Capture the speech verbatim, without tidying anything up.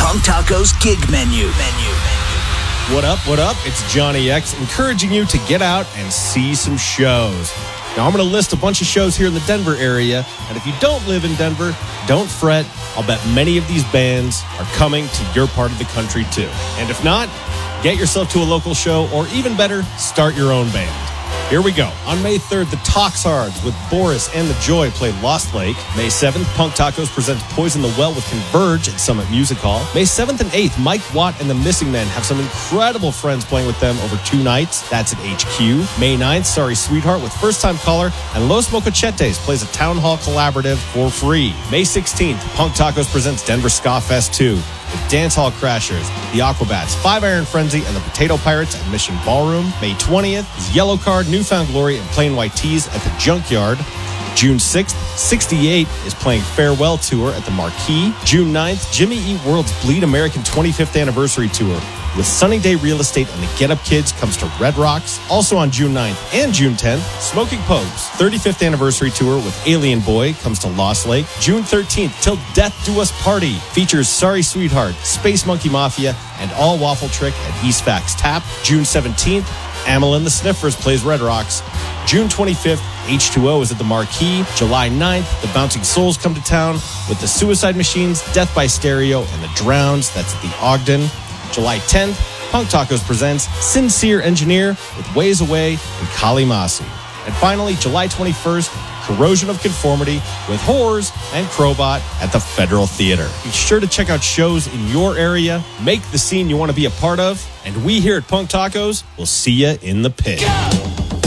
Punk Taco's gig menu. Menu. What up, what up? It's Johnny X encouraging you to get out and see some shows. Now, I'm going to list a bunch of shows here in the Denver area, and if you don't live in Denver, don't fret. I'll bet many of these bands are coming to your part of the country, too. And if not, get yourself to a local show, or even better, start your own band. Here we go. On May third, the Toxhards with Boris and The Joy play Lost Lake. May seventh, Punk Tacos presents Poison the Well with Converge at Summit Music Hall. May seventh and eighth, Mike Watt and the Missing Men have some incredible friends playing with them over two nights. That's at H Q. May ninth, Sorry Sweetheart with First Time Caller and Los Mocochetes plays a Town Hall Collaborative for free. May sixteenth, Punk Tacos presents Denver Ska Fest two. With Dance Hall Crashers, the Aquabats, Five Iron Frenzy, and the Potato Pirates at Mission Ballroom. May twentieth is Yellow Card, Newfound Glory, and Plain White Tees at the Junkyard. June sixth, sixty-eight is playing Farewell Tour at the Marquee. June ninth, Jimmy Eat World's Bleed American twenty-fifth Anniversary Tour with Sunny Day Real Estate and the Get Up Kids comes to Red Rocks. Also on June ninth and June tenth, Smoking Pogues thirty-fifth Anniversary Tour with Alien Boy comes to Lost Lake. June thirteenth, Till Death Do Us Party features Sorry Sweetheart, Space Monkey Mafia, and All Waffle Trick at East Fax Tap. June seventeenth, Amel and the Sniffers plays Red Rocks. June twenty-fifth, H two O is at the Marquee. July ninth, the Bouncing Souls come to town with the Suicide Machines, Death by Stereo, and the Drowns. That's at the Ogden. July tenth, Punk Tacos presents Sincere Engineer with Ways Away and Kalimasi. And finally, July twenty-first, Corrosion of Conformity with Whores and Crowbot at the Federal Theater. Be sure to check out shows in your area, make the scene you want to be a part of, and we here at Punk Tacos will see you in the pit. Go!